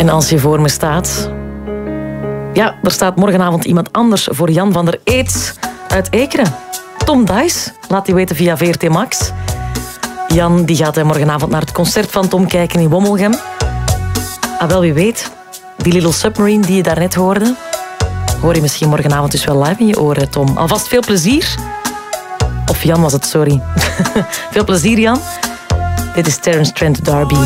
En als je voor me staat... Ja, er staat morgenavond iemand anders voor Jan van der Eets uit Ekeren. Tom Dice, laat die weten via VRT Max. Jan die gaat morgenavond naar het concert van Tom kijken in Wommelgem. Ah, wel, wie weet. Die Little Submarine die je daarnet hoorde... hoor je misschien morgenavond dus wel live in je oren, Tom. Alvast veel plezier. Of Jan was het, sorry. Veel plezier, Jan. Dit is Terence Trent D'Arby.